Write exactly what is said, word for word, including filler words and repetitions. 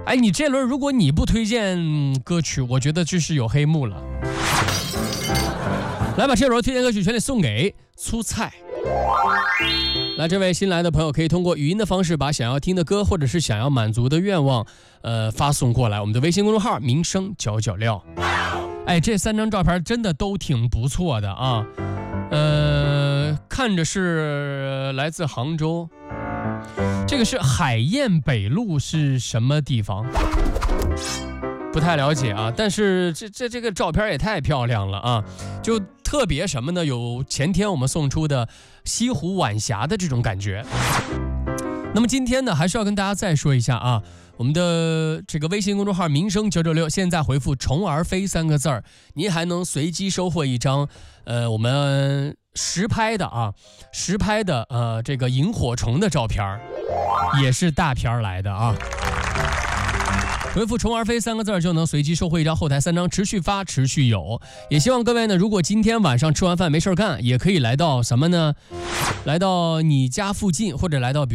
哎，你这轮如果你不推荐歌曲，我觉得就是有黑幕了。来把这轮推荐歌曲全得送给粗菜。来，这位新来的朋友可以通过语音的方式把想要听的歌或者是想要满足的愿望呃发送过来，我们的微信公众号民生九九六。哎，这三张照片真的都挺不错的啊。呃，看着是来自杭州，这个是海晏北路是什么地方？不太了解啊，但是这这这个照片也太漂亮了啊！就特别什么呢？有前天我们送出的西湖晚霞的这种感觉。那么今天呢，还是要跟大家再说一下啊，我们的这个微信公众号民生九九六，现在回复虫儿飞三个字儿，您还能随机收获一张呃我们实拍的啊实拍的呃这个萤火虫的照片，也是大片来的啊。回复虫儿飞三个字就能随机收获一张，后台三张，持续发持续有。也希望各位呢，如果今天晚上吃完饭没事干，也可以来到什么呢？来到你家附近，或者来到比如